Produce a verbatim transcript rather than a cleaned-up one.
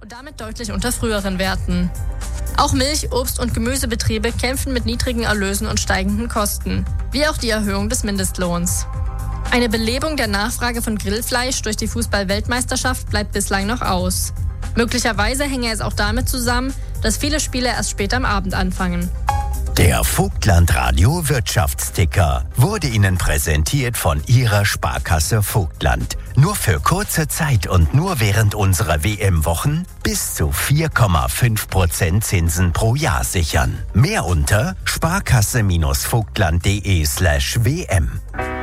und damit deutlich unter früheren Werten. Auch Milch-, Obst- und Gemüsebetriebe kämpfen mit niedrigen Erlösen und steigenden Kosten, wie auch die Erhöhung des Mindestlohns. Eine Belebung der Nachfrage von Grillfleisch durch die Fußball-Weltmeisterschaft bleibt bislang noch aus. Möglicherweise hänge es auch damit zusammen, dass viele Spiele erst spät am Abend anfangen. Der Vogtland-Radio Wirtschaftsticker wurde Ihnen präsentiert von Ihrer Sparkasse Vogtland. Nur für kurze Zeit und nur während unserer W M-Wochen bis zu vier Komma fünf Prozent Zinsen pro Jahr sichern. Mehr unter sparkasse-vogtland.de slash WM.